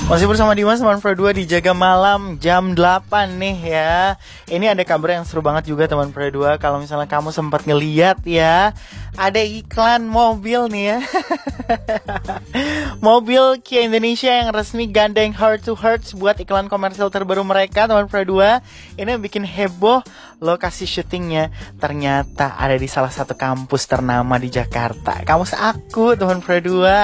Masih bersama Dimas teman Pro 2 di Jaga Malam jam 8 nih ya. Ini ada kabar yang seru banget juga teman Pro 2. Kalau misalnya kamu sempat ngeliat ya, ada iklan mobil nih ya. Mobil Kia Indonesia yang resmi gandeng Heart to Heart buat iklan komersial terbaru mereka teman Pro 2. Ini yang bikin heboh, lokasi syutingnya ternyata ada di salah satu kampus ternama di Jakarta. Kampus aku teman Pro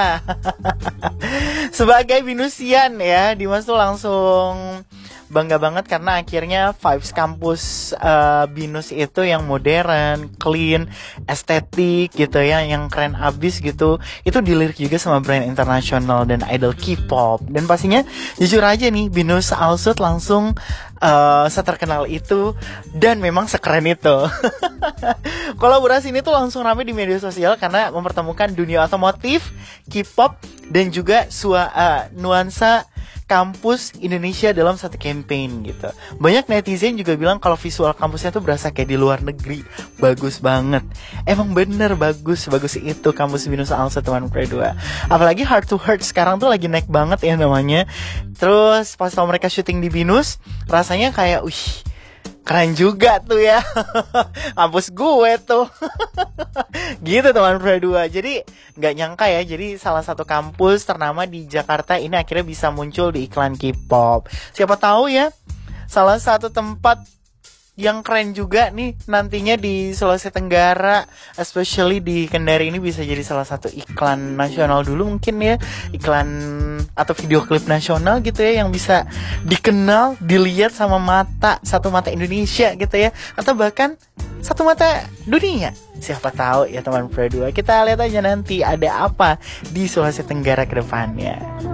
2. Sebagai Binusian ya, Dimas tuh langsung bangga banget karena akhirnya vibes kampus Binus itu yang modern, clean, estetik gitu ya, yang keren abis gitu. Itu dilirik juga sama brand internasional dan idol K-pop. Dan pastinya jujur aja nih, Binus Allsuit langsung seterkenal itu dan memang sekeren itu. Kolaborasi ini tuh langsung rame di media sosial karena mempertemukan dunia otomotif, K-pop, dan juga nuansa kampus Indonesia dalam satu campaign gitu. Banyak netizen juga bilang kalau visual kampusnya tuh berasa kayak di luar negeri. Bagus banget. Emang bener bagus itu kampus Binus Allsuit teman Pro 2. Apalagi Heart to Heart sekarang tuh lagi naik banget ya namanya. Terus pas tau mereka syuting di Binus, rasanya kayak keren juga tuh ya. Kampus gue tuh. Gitu teman Pro 2. Jadi gak nyangka ya, jadi salah satu kampus ternama di Jakarta ini akhirnya bisa muncul di iklan K-pop. Siapa tahu ya, salah satu tempat yang keren juga nih nantinya di Sulawesi Tenggara, especially di Kendari ini bisa jadi salah satu iklan nasional dulu mungkin ya, iklan atau video klip nasional gitu ya, yang bisa dikenal, dilihat sama satu mata Indonesia gitu ya, atau bahkan satu mata dunia. Siapa tahu ya teman Pro 2. Kita lihat aja nanti ada apa di Sulawesi Tenggara ke depannya.